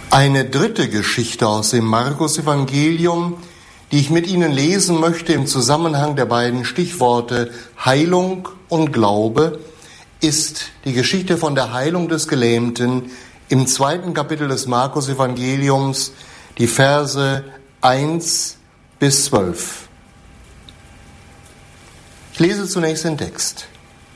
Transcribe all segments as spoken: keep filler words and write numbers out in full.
Eine dritte Geschichte aus dem Markus-Evangelium, die ich mit Ihnen lesen möchte im Zusammenhang der beiden Stichworte Heilung und Glaube, ist die Geschichte von der Heilung des Gelähmten im zweiten Kapitel des Markus-Evangeliums, die Verse eins bis zwölf. Ich lese zunächst den Text.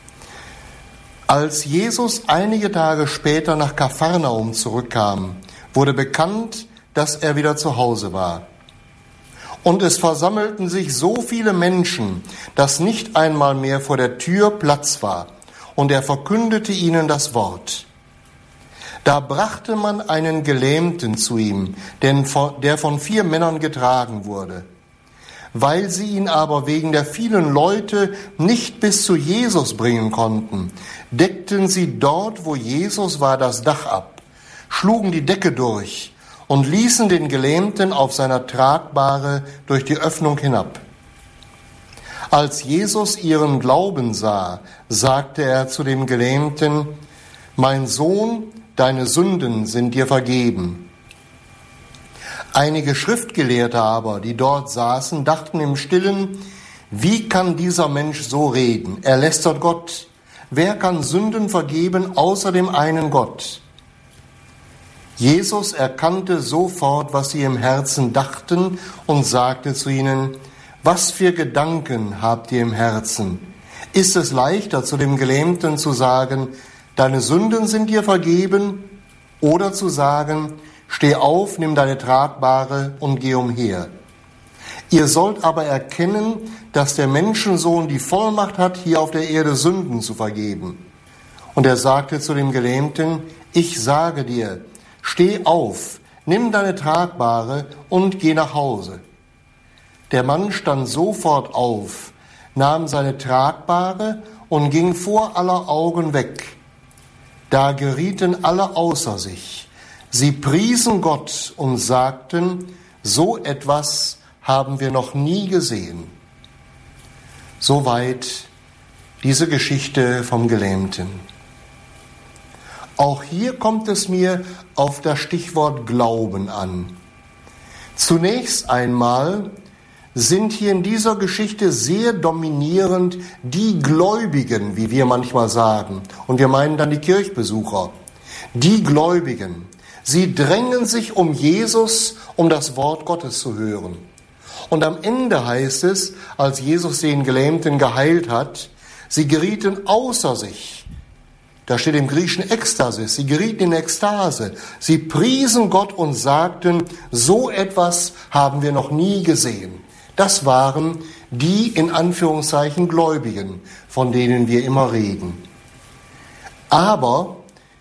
Als Jesus einige Tage später nach Kapharnaum zurückkam, wurde bekannt, dass er wieder zu Hause war. Und es versammelten sich so viele Menschen, dass nicht einmal mehr vor der Tür Platz war, und er verkündete ihnen das Wort. Da brachte man einen Gelähmten zu ihm, der von vier Männern getragen wurde. Weil sie ihn aber wegen der vielen Leute nicht bis zu Jesus bringen konnten, deckten sie dort, wo Jesus war, das Dach ab, schlugen die Decke durch und ließen den Gelähmten auf seiner Tragbahre durch die Öffnung hinab. Als Jesus ihren Glauben sah, sagte er zu dem Gelähmten: Mein Sohn, deine Sünden sind dir vergeben. Einige Schriftgelehrte aber, die dort saßen, dachten im Stillen: Wie kann dieser Mensch so reden? Er lästert Gott. Wer kann Sünden vergeben außer dem einen Gott? Jesus erkannte sofort, was sie im Herzen dachten, und sagte zu ihnen: Was für Gedanken habt ihr im Herzen? Ist es leichter, zu dem Gelähmten zu sagen: Deine Sünden sind dir vergeben, oder zu sagen: Steh auf, nimm deine Tragbahre und geh umher? Ihr sollt aber erkennen, dass der Menschensohn die Vollmacht hat, hier auf der Erde Sünden zu vergeben. Und er sagte zu dem Gelähmten: Ich sage dir, steh auf, nimm deine Tragbahre und geh nach Hause. Der Mann stand sofort auf, nahm seine Tragbahre und ging vor aller Augen weg. Da gerieten alle außer sich. Sie priesen Gott und sagten: So etwas haben wir noch nie gesehen. Soweit diese Geschichte vom Gelähmten. Auch hier kommt es mir auf das Stichwort Glauben an. Zunächst einmal sind hier in dieser Geschichte sehr dominierend die Gläubigen, wie wir manchmal sagen. Und wir meinen dann die Kirchbesucher. Die Gläubigen. Sie drängen sich um Jesus, um das Wort Gottes zu hören. Und am Ende heißt es, als Jesus den Gelähmten geheilt hat, sie gerieten außer sich. Da steht im Griechischen Ekstasis. Sie gerieten in Ekstase. Sie priesen Gott und sagten: So etwas haben wir noch nie gesehen. Das waren die in Anführungszeichen Gläubigen, von denen wir immer reden. Aber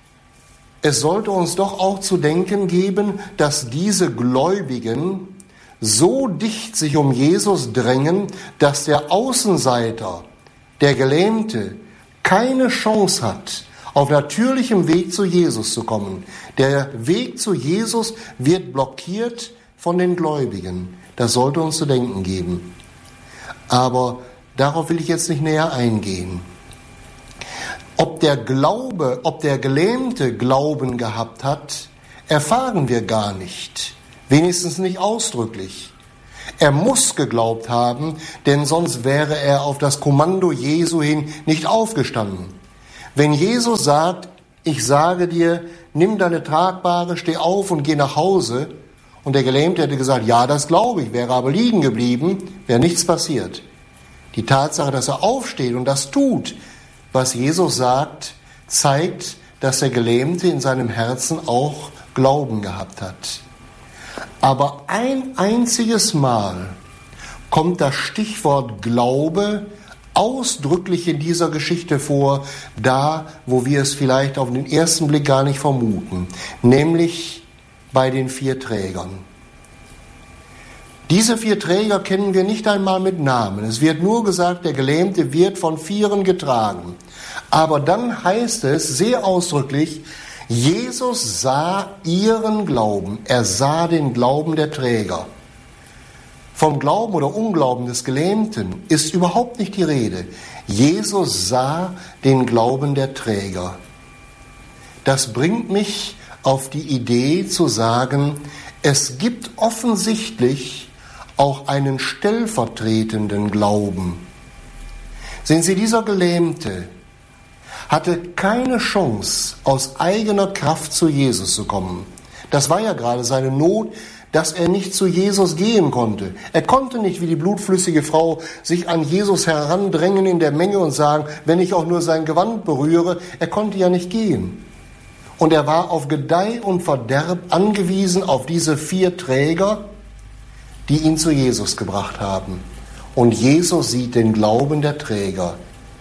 es sollte uns doch auch zu denken geben, dass diese Gläubigen so dicht sich um Jesus drängen, dass der Außenseiter, der Gelähmte, keine Chance hat, auf natürlichem Weg zu Jesus zu kommen. Der Weg zu Jesus wird blockiert von den Gläubigen. Das sollte uns zu denken geben. Aber darauf will ich jetzt nicht näher eingehen. Ob der Glaube, ob der Gelähmte Glauben gehabt hat, erfahren wir gar nicht. Wenigstens nicht ausdrücklich. Er muss geglaubt haben, denn sonst wäre er auf das Kommando Jesu hin nicht aufgestanden. Wenn Jesus sagt: Ich sage dir, nimm deine Tragbahre, steh auf und geh nach Hause, und der Gelähmte hätte gesagt: Ja, das glaube ich, wäre aber liegen geblieben, wäre nichts passiert. Die Tatsache, dass er aufsteht und das tut, was Jesus sagt, zeigt, dass der Gelähmte in seinem Herzen auch Glauben gehabt hat. Aber ein einziges Mal kommt das Stichwort Glaube ausdrücklich in dieser Geschichte vor, da, wo wir es vielleicht auf den ersten Blick gar nicht vermuten, nämlich bei den vier Trägern. Diese vier Träger kennen wir nicht einmal mit Namen. Es wird nur gesagt, der Gelähmte wird von Vieren getragen. Aber dann heißt es sehr ausdrücklich, Jesus sah ihren Glauben. Er sah den Glauben der Träger. Vom Glauben oder Unglauben des Gelähmten ist überhaupt nicht die Rede. Jesus sah den Glauben der Träger. Das bringt mich auf die Idee zu sagen, es gibt offensichtlich auch einen stellvertretenden Glauben. Sehen Sie, dieser Gelähmte hatte keine Chance, aus eigener Kraft zu Jesus zu kommen. Das war ja gerade seine Not, dass er nicht zu Jesus gehen konnte. Er konnte nicht wie die blutflüssige Frau sich an Jesus herandrängen in der Menge und sagen, wenn ich auch nur sein Gewand berühre. Er konnte ja nicht gehen. Und er war auf Gedeih und Verderb angewiesen auf diese vier Träger, die ihn zu Jesus gebracht haben. Und Jesus sieht den Glauben der Träger.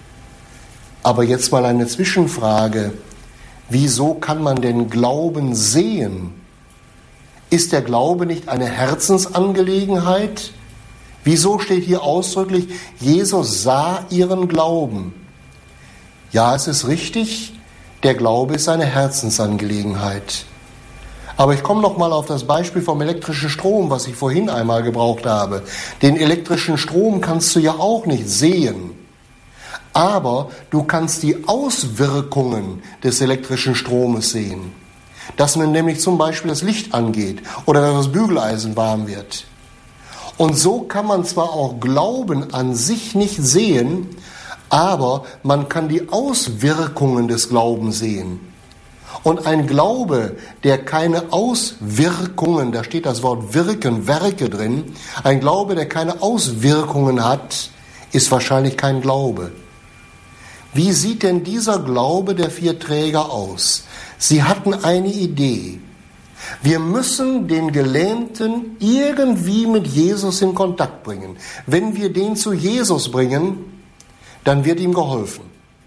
Aber jetzt mal eine Zwischenfrage. Wieso kann man den Glauben sehen? Ist der Glaube nicht eine Herzensangelegenheit? Wieso steht hier ausdrücklich, Jesus sah ihren Glauben? Ja, es ist richtig, der Glaube ist eine Herzensangelegenheit. Aber ich komme noch mal auf das Beispiel vom elektrischen Strom, was ich vorhin einmal gebraucht habe. Den elektrischen Strom kannst du ja auch nicht sehen. Aber du kannst die Auswirkungen des elektrischen Stromes sehen. Dass man nämlich zum Beispiel das Licht angeht oder dass das Bügeleisen warm wird. Und so kann man zwar auch Glauben an sich nicht sehen, aber man kann die Auswirkungen des Glaubens sehen. Und ein Glaube, der keine Auswirkungen, da steht das Wort wirken, Werke drin, ein Glaube, der keine Auswirkungen hat, ist wahrscheinlich kein Glaube. Wie sieht denn dieser Glaube der vier Träger aus? Sie hatten eine Idee. Wir müssen den Gelähmten irgendwie mit Jesus in Kontakt bringen. Wenn wir den zu Jesus bringen, dann wird ihm geholfen.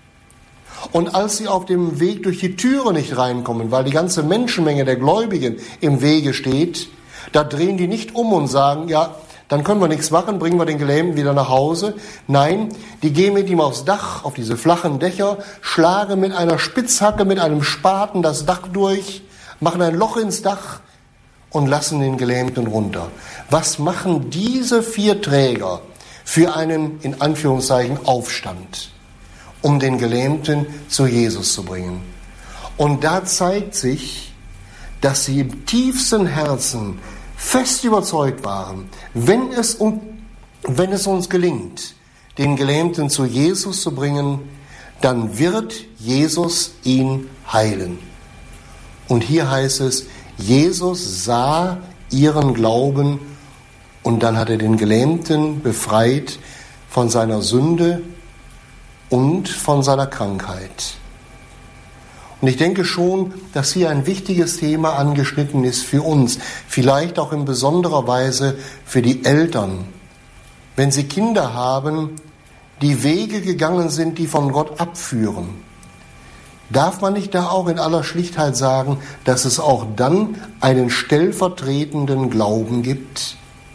Und als sie auf dem Weg durch die Türe nicht reinkommen, weil die ganze Menschenmenge der Gläubigen im Wege steht, da drehen die nicht um und sagen, ja, dann können wir nichts machen, bringen wir den Gelähmten wieder nach Hause. Nein, die gehen mit ihm aufs Dach, auf diese flachen Dächer, schlagen mit einer Spitzhacke, mit einem Spaten das Dach durch, machen ein Loch ins Dach und lassen den Gelähmten runter. Was machen diese vier Träger für einen, in Anführungszeichen, Aufstand, um den Gelähmten zu Jesus zu bringen? Und da zeigt sich, dass sie im tiefsten Herzen fest überzeugt waren, wenn es, um, wenn es uns gelingt, den Gelähmten zu Jesus zu bringen, dann wird Jesus ihn heilen. Und hier heißt es, Jesus sah ihren Glauben und dann hat er den Gelähmten befreit von seiner Sünde und von seiner Krankheit. Und ich denke schon, dass hier ein wichtiges Thema angeschnitten ist für uns, vielleicht auch in besonderer Weise für die Eltern. Wenn sie Kinder haben, die Wege gegangen sind, die von Gott abführen, darf man nicht da auch in aller Schlichtheit sagen, dass es auch dann einen stellvertretenden Glauben gibt?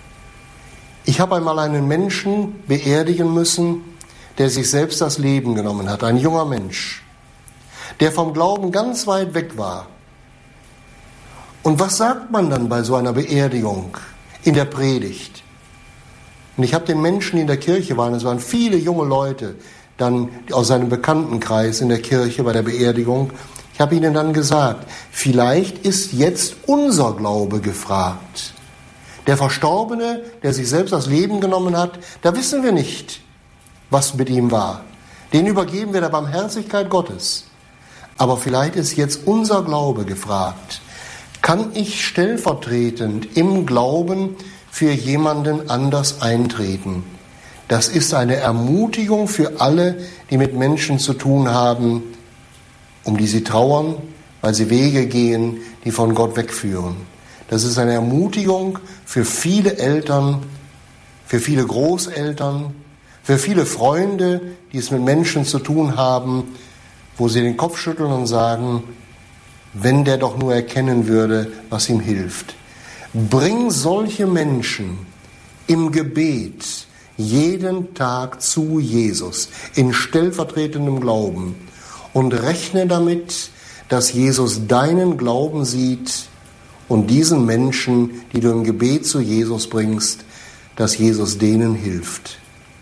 Ich habe einmal einen Menschen beerdigen müssen, der sich selbst das Leben genommen hat, ein junger Mensch, der vom Glauben ganz weit weg war. Und was sagt man dann bei so einer Beerdigung in der Predigt? Und ich habe den Menschen, die in der Kirche waren, es waren viele junge Leute, dann aus seinem Bekanntenkreis in der Kirche bei der Beerdigung, ich habe ihnen dann gesagt, vielleicht ist jetzt unser Glaube gefragt. Der Verstorbene, der sich selbst das Leben genommen hat, da wissen wir nicht, was mit ihm war. Den übergeben wir der Barmherzigkeit Gottes. Aber vielleicht ist jetzt unser Glaube gefragt. Kann ich stellvertretend im Glauben für jemanden anders eintreten? Das ist eine Ermutigung für alle, die mit Menschen zu tun haben, um die sie trauern, weil sie Wege gehen, die von Gott wegführen. Das ist eine Ermutigung für viele Eltern, für viele Großeltern, für viele Freunde, die es mit Menschen zu tun haben, wo sie den Kopf schütteln und sagen, wenn der doch nur erkennen würde, was ihm hilft. Bring solche Menschen im Gebet jeden Tag zu Jesus, in stellvertretendem Glauben und rechne damit, dass Jesus deinen Glauben sieht und diesen Menschen, die du im Gebet zu Jesus bringst, dass Jesus denen hilft.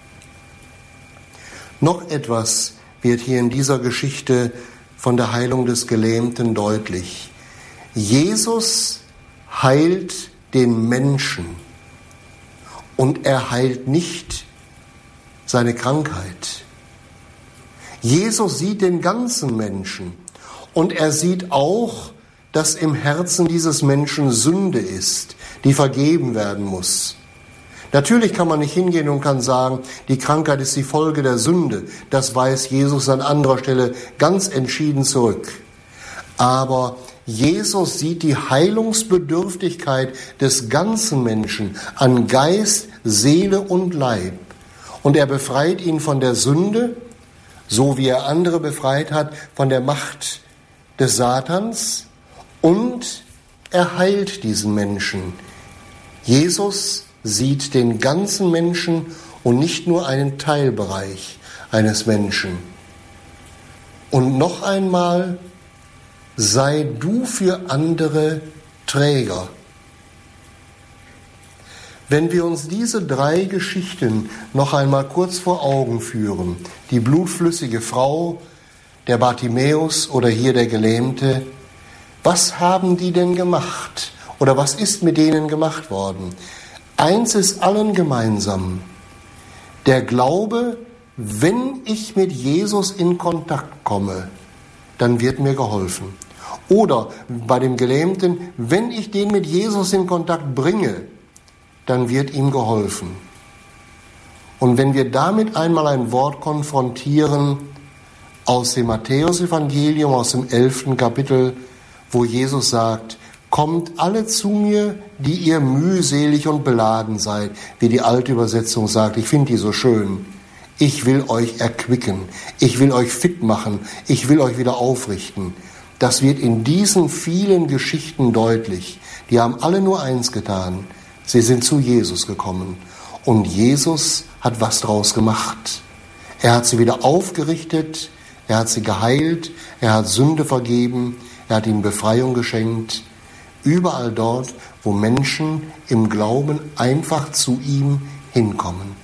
Noch etwas wird hier in dieser Geschichte von der Heilung des Gelähmten deutlich. Jesus heilt den Menschen und er heilt nicht seine Krankheit. Jesus sieht den ganzen Menschen und er sieht auch, dass im Herzen dieses Menschen Sünde ist, die vergeben werden muss. Natürlich kann man nicht hingehen und kann sagen, die Krankheit ist die Folge der Sünde. Das weist Jesus an anderer Stelle ganz entschieden zurück. Aber Jesus sieht die Heilungsbedürftigkeit des ganzen Menschen an Geist, Seele und Leib. Und er befreit ihn von der Sünde, so wie er andere befreit hat von der Macht des Satans. Und er heilt diesen Menschen. Jesus sieht den ganzen Menschen und nicht nur einen Teilbereich eines Menschen. Und noch einmal, sei du für andere Träger. Wenn wir uns diese drei Geschichten noch einmal kurz vor Augen führen, die blutflüssige Frau, der Bartimäus oder hier der Gelähmte, was haben die denn gemacht? Oder was ist mit denen gemacht worden? Eins ist allen gemeinsam: der Glaube, wenn ich mit Jesus in Kontakt komme, dann wird mir geholfen. Oder bei dem Gelähmten, wenn ich den mit Jesus in Kontakt bringe, dann wird ihm geholfen. Und wenn wir damit einmal ein Wort konfrontieren aus dem Matthäus-Evangelium, aus dem elften Kapitel, wo Jesus sagt: Kommt alle zu mir, die ihr mühselig und beladen seid, wie die alte Übersetzung sagt. Ich finde die so schön. Ich will euch erquicken, ich will euch fit machen, ich will euch wieder aufrichten. Das wird in diesen vielen Geschichten deutlich. Die haben alle nur eins getan: Sie sind zu Jesus gekommen. Und Jesus hat was draus gemacht. Er hat sie wieder aufgerichtet, er hat sie geheilt, er hat Sünde vergeben, er hat ihnen Befreiung geschenkt. Überall dort, wo Menschen im Glauben einfach zu ihm hinkommen.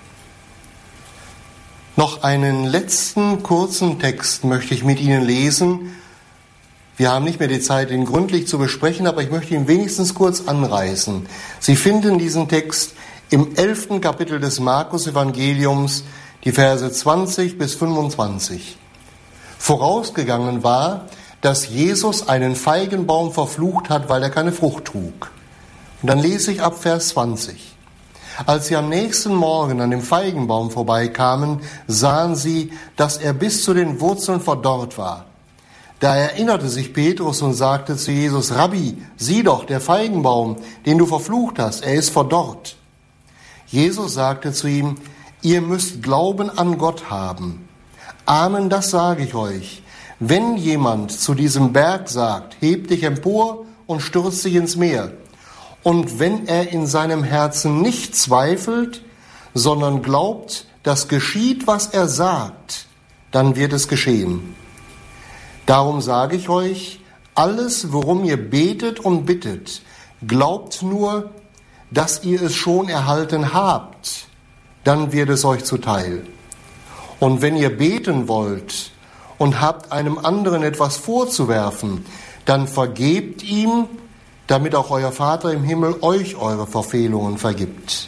Noch einen letzten kurzen Text möchte ich mit Ihnen lesen. Wir haben nicht mehr die Zeit, ihn gründlich zu besprechen, aber ich möchte ihn wenigstens kurz anreißen. Sie finden diesen Text im elften Kapitel des Markus-Evangeliums, die Verse zwanzig bis fünfundzwanzig. Vorausgegangen war, dass Jesus einen Feigenbaum verflucht hat, weil er keine Frucht trug. Und dann lese ich ab Vers zwanzig. Als sie am nächsten Morgen an dem Feigenbaum vorbeikamen, sahen sie, dass er bis zu den Wurzeln verdorrt war. Da erinnerte sich Petrus und sagte zu Jesus: Rabbi, sieh doch, der Feigenbaum, den du verflucht hast, er ist verdorrt. Jesus sagte zu ihm: Ihr müsst Glauben an Gott haben. Amen, das sage ich euch. Wenn jemand zu diesem Berg sagt, heb dich empor und stürz dich ins Meer, und wenn er in seinem Herzen nicht zweifelt, sondern glaubt, dass geschieht, was er sagt, dann wird es geschehen. Darum sage ich euch, alles, worum ihr betet und bittet, glaubt nur, dass ihr es schon erhalten habt, dann wird es euch zuteil. Und wenn ihr beten wollt und habt einem anderen etwas vorzuwerfen, dann vergebt ihm, damit auch euer Vater im Himmel euch eure Verfehlungen vergibt.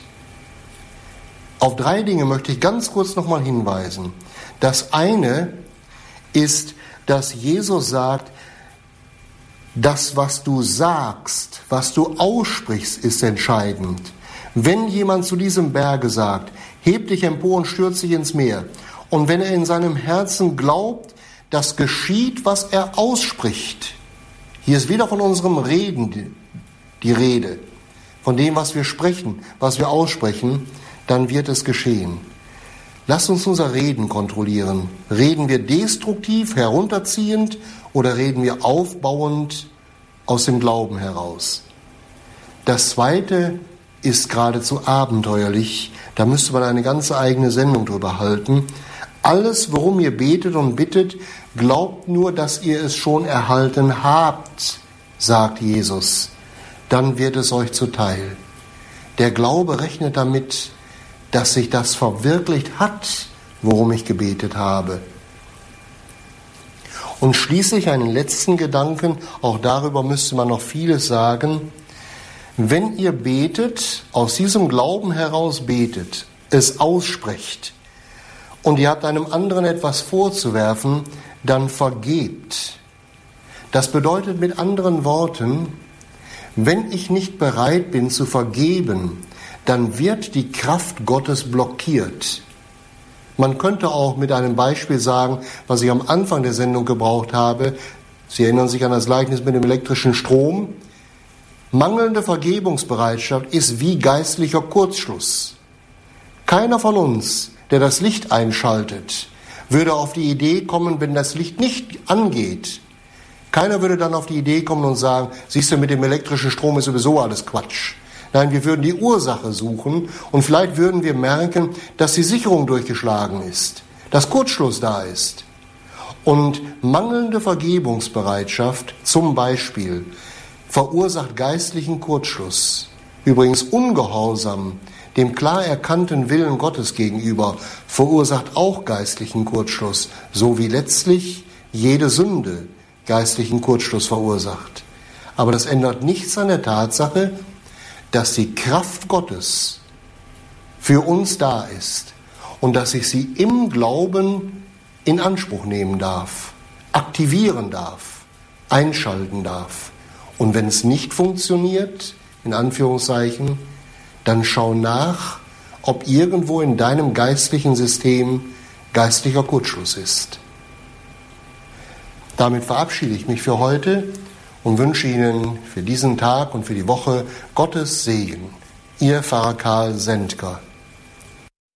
Auf drei Dinge möchte ich ganz kurz nochmal hinweisen. Das eine ist, dass Jesus sagt, das, was du sagst, was du aussprichst, ist entscheidend. Wenn jemand zu diesem Berge sagt, heb dich empor und stürz dich ins Meer, und wenn er in seinem Herzen glaubt, dass geschieht, was er ausspricht, hier ist wieder von unserem Reden die, die Rede, von dem, was wir sprechen, was wir aussprechen, dann wird es geschehen. Lasst uns unser Reden kontrollieren. Reden wir destruktiv, herunterziehend, oder reden wir aufbauend aus dem Glauben heraus? Das Zweite ist geradezu abenteuerlich. Da müsste man eine ganze eigene Sendung drüber halten. Alles, worum ihr betet und bittet, glaubt nur, dass ihr es schon erhalten habt, sagt Jesus. Dann wird es euch zuteil. Der Glaube rechnet damit, dass sich das verwirklicht hat, worum ich gebetet habe. Und schließlich einen letzten Gedanken, auch darüber müsste man noch vieles sagen. Wenn ihr betet, aus diesem Glauben heraus betet, es aussprecht und ihr habt einem anderen etwas vorzuwerfen, dann vergebt. Das bedeutet mit anderen Worten, wenn ich nicht bereit bin zu vergeben, dann wird die Kraft Gottes blockiert. Man könnte auch mit einem Beispiel sagen, was ich am Anfang der Sendung gebraucht habe. Sie erinnern sich an das Gleichnis mit dem elektrischen Strom. Mangelnde Vergebungsbereitschaft ist wie geistlicher Kurzschluss. Keiner von uns, der das Licht einschaltet, würde auf die Idee kommen, wenn das Licht nicht angeht. Keiner würde dann auf die Idee kommen und sagen, siehst du, mit dem elektrischen Strom ist sowieso alles Quatsch. Nein, wir würden die Ursache suchen und vielleicht würden wir merken, dass die Sicherung durchgeschlagen ist, dass Kurzschluss da ist. Und mangelnde Vergebungsbereitschaft, zum Beispiel, verursacht geistlichen Kurzschluss. Übrigens Ungehorsam dem klar erkannten Willen Gottes gegenüber verursacht auch geistlichen Kurzschluss, so wie letztlich jede Sünde geistlichen Kurzschluss verursacht. Aber das ändert nichts an der Tatsache, dass die Kraft Gottes für uns da ist und dass ich sie im Glauben in Anspruch nehmen darf, aktivieren darf, einschalten darf. Und wenn es nicht funktioniert, in Anführungszeichen, dann schau nach, ob irgendwo in deinem geistlichen System geistlicher Kurzschluss ist. Damit verabschiede ich mich für heute und wünsche Ihnen für diesen Tag und für die Woche Gottes Segen. Ihr Pfarrer Karl Sendker.